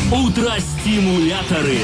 Утро-стимуляторы.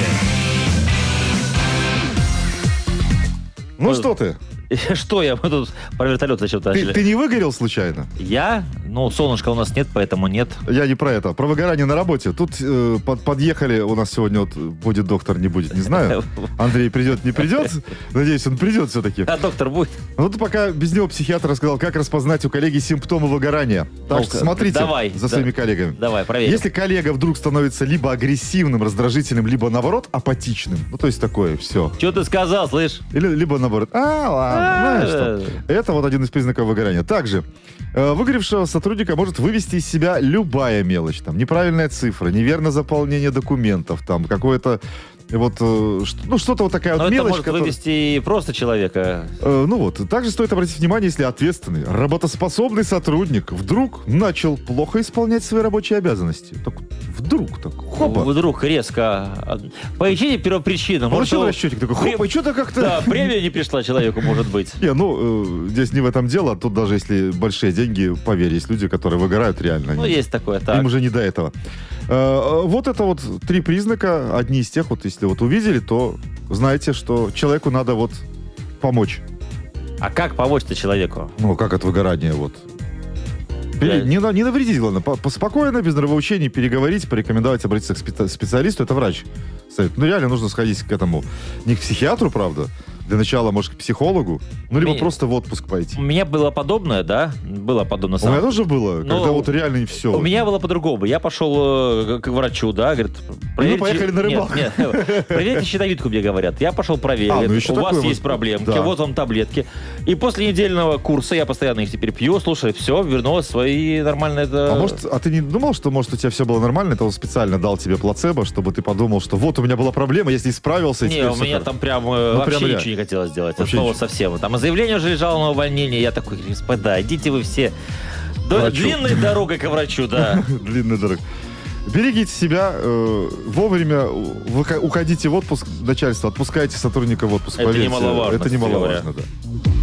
Ну что ты? Что я? Мы тут про вертолет зачем-то начали. Ты не выгорел случайно? Я? Ну, солнышка у нас нет, поэтому нет. Я не про это. Про выгорание на работе. Тут подъехали, у нас сегодня вот будет доктор, не будет, не знаю. Андрей придет, не придет. Надеюсь, он придет все-таки. А доктор будет? Ну, тут пока без него психиатр рассказал, как распознать у коллеги симптомы выгорания. Так что смотрите за своими коллегами. Давай, проверим. Если коллега вдруг становится либо агрессивным, раздражительным, либо, наоборот, апатичным. Ну, то есть такое, все. Что ты сказал, слышь? Либо, наоборот, ладно, знаешь что. Это вот один из признаков выгорания. Также, выгоревшего сотрудника может вывести из себя любая мелочь. Там, неправильная цифра, неверное заполнение документов, там, какое-то вот, ну, что-то вот такая вот мелочь. Это может вывести просто человека. Ну вот, также стоит обратить внимание, если ответственный, работоспособный сотрудник вдруг начал плохо исполнять свои рабочие обязанности. Так, вдруг так, хопа. Вдруг резко. Поищите первопричину. Получил расчетик такой, хопа, и что-то как-то... Да, премия не пришла человеку, может быть. Не, ну, здесь не в этом дело, тут даже если большие деньги, поверь, есть люди, которые выгорают реально. Ну, есть такое, так. Им уже не до этого. Вот это вот 3 признака, одни из тех, вот если вот увидели, то знаете, что человеку надо вот помочь. А как помочь-то человеку? Ну, как от выгорания вот. Не навредить, главное. Спокойно, без нравоучений переговорить, порекомендовать обратиться к специалисту. Это врач. Ну, реально нужно сходить к этому. Не к психиатру, правда. Для начала, может, к психологу. Ну, либо просто в отпуск пойти. У меня было подобное, да? Было подобное. У меня тоже было, когда вот реально не все. У меня было по-другому. Я пошел к врачу, да, говорит... Мы поехали на рыбалку. Нет, проверьте щитовидку, мне говорят. Я пошел проверил. У вас есть проблемки, вот вам таблетки. И после недельного курса, я постоянно их теперь пью, слушай, все, вернулось в свои нормальные... А ты не думал, что, может, у тебя все было нормально, это он специально дал тебе плацебо, чтобы ты подумал, что вот у меня была проблема, я с ней справился, и не, у меня там прям вообще ничего не хотелось делать. От слова совсем. Там и заявление уже лежало на увольнение. Я такой, господа, идите вы все длинной дорогой к врачу, да. Длинной дорогой. Берегите себя, вовремя уходите в отпуск, начальство, отпускайте сотрудника в отпуск. Это немаловажно. Это немаловажно, да.